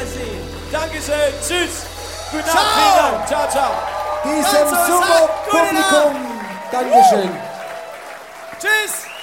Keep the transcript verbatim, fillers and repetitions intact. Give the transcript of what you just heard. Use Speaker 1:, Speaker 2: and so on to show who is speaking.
Speaker 1: Wiedersehen. Dankeschön. Tschüss. Guten Abend. Vielen Dank. Ciao, ciao.
Speaker 2: Diesem Sumo-Publikum. Dankeschön.
Speaker 1: Tschüss.